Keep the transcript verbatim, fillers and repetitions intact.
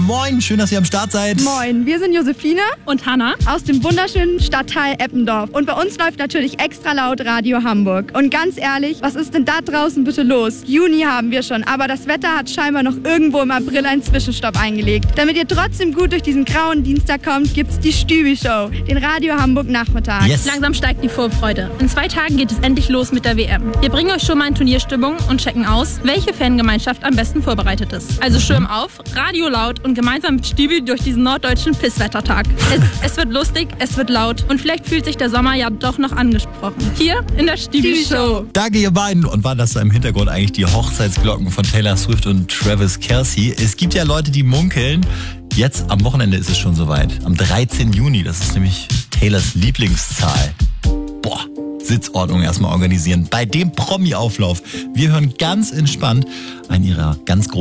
moin, schön, dass ihr am Start seid. Moin, wir sind Josephine und Hanna aus dem wunderschönen Stadtteil Eppendorf. Und bei uns läuft natürlich extra laut Radio Hamburg. Und ganz ehrlich, was ist denn da draußen bitte los? Juni haben wir schon, aber das Wetter hat scheinbar noch irgendwo im April einen Zwischenstopp eingelegt. Damit ihr trotzdem gut durch diesen grauen Dienstag kommt, gibt's die Stübi-Show, den Radio Hamburg Nachmittag. Yes. Langsam steigt die Vorfreude. In zwei Tagen geht es endlich los mit der W M. Wir bringen euch schon mal in Turnierstimmung und checken aus, welche Fangemeinschaft am besten vorbereitet ist. Also Schirm auf, Radio laut und gemeinsam mit Stübi durch diesen norddeutschen Pisswettertag. Es, es wird lustig, es wird laut und vielleicht fühlt sich der Sommer ja doch noch angesprochen. Hier in der Stübi-Show. Danke ihr beiden. Und waren das da im Hintergrund eigentlich die Hochzeitsglocken von Taylor Swift und Travis Kelce? Es gibt ja Leute, die munkeln. Jetzt am Wochenende ist es schon soweit. Am dreizehnten Juni, das ist nämlich Taylors Lieblingszahl. Boah, Sitzordnung erstmal organisieren. Bei dem Promi-Auflauf. Wir hören ganz entspannt einen ihrer ganz großen